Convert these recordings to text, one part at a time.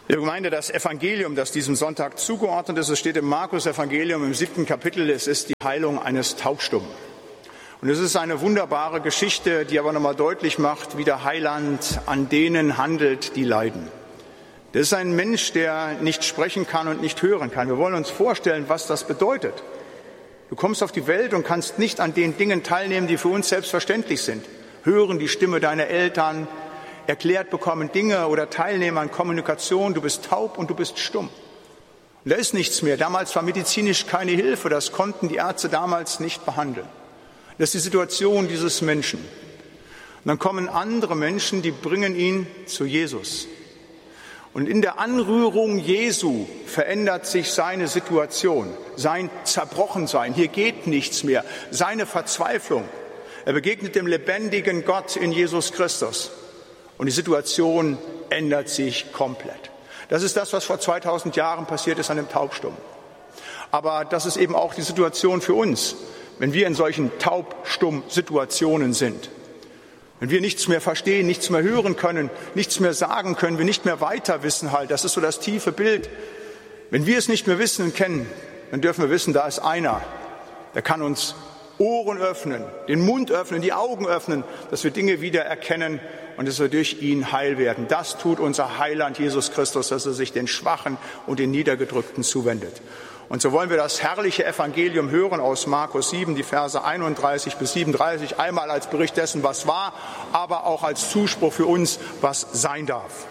Liebe Gemeinde, das Evangelium, das diesem Sonntag zugeordnet ist, es steht im Markus-Evangelium im 7. Kapitel, es ist die Heilung eines Taubstummen. Und es ist eine wunderbare Geschichte, die aber nochmal deutlich macht, wie der Heiland an denen handelt, die leiden. Das ist ein Mensch, der nicht sprechen kann und nicht hören kann. Wir wollen uns vorstellen, was das bedeutet. Du kommst auf die Welt und kannst nicht an den Dingen teilnehmen, die für uns selbstverständlich sind. Hören die Stimme deiner Eltern, erklärt bekommen Dinge oder teilnehmen an Kommunikation. Du bist taub und du bist stumm. Und da ist nichts mehr. Damals war medizinisch keine Hilfe. Das konnten die Ärzte damals nicht behandeln. Das ist die Situation dieses Menschen. Und dann kommen andere Menschen, die bringen ihn zu Jesus. Und in der Anrührung Jesu verändert sich seine Situation, sein Zerbrochensein. Hier geht nichts mehr. Seine Verzweiflung. Er begegnet dem lebendigen Gott in Jesus Christus. Und die Situation ändert sich komplett. Das ist das, was vor 2000 Jahren passiert ist an dem Taubstummen. Aber das ist eben auch die Situation für uns, wenn wir in solchen Taubstumm-Situationen sind. Wenn wir nichts mehr verstehen, nichts mehr hören können, nichts mehr sagen können, wir nicht mehr weiter wissen halt. Das ist so das tiefe Bild. Wenn wir es nicht mehr wissen und kennen, dann dürfen wir wissen, da ist einer, der kann uns Ohren öffnen, den Mund öffnen, die Augen öffnen, dass wir Dinge wieder erkennen und dass wir durch ihn heil werden. Das tut unser Heiland Jesus Christus, dass er sich den Schwachen und den Niedergedrückten zuwendet. Und so wollen wir das herrliche Evangelium hören aus Markus 7, die Verse 31 bis 37, einmal als Bericht dessen, was war, aber auch als Zuspruch für uns, was sein darf.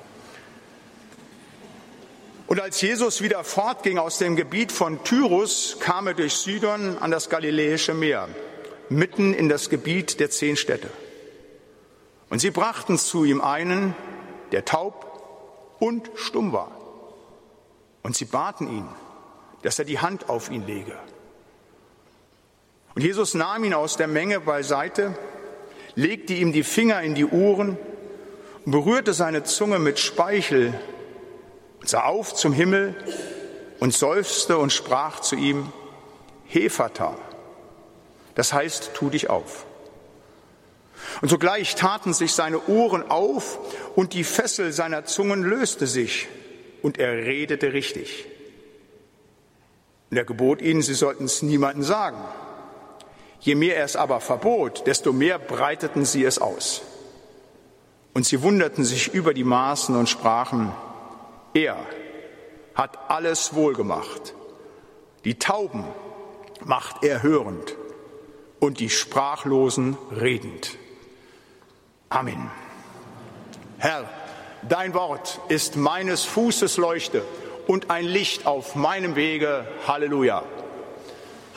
Und als Jesus wieder fortging aus dem Gebiet von Tyrus, kam er durch Sidon an das Galiläische Meer, mitten in das Gebiet der 10 Städte. Und sie brachten zu ihm einen, der taub und stumm war. Und sie baten ihn, dass er die Hand auf ihn lege. Und Jesus nahm ihn aus der Menge beiseite, legte ihm die Finger in die Ohren und berührte seine Zunge mit Speichel, sah auf zum Himmel und seufzte und sprach zu ihm, Hephata, das heißt, tu dich auf. Und sogleich taten sich seine Ohren auf und die Fessel seiner Zungen löste sich und er redete richtig. Und er gebot ihnen, sie sollten es niemandem sagen. Je mehr er es aber verbot, desto mehr breiteten sie es aus. Und sie wunderten sich über die Maßen und sprachen, er hat alles wohlgemacht. Die Tauben macht er hörend und die Sprachlosen redend. Amen. Herr, dein Wort ist meines Fußes Leuchte und ein Licht auf meinem Wege. Halleluja.